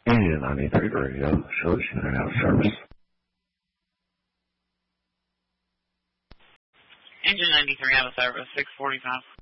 Engine 93 radio, shows you out of service. Engine 93 out of service, 645.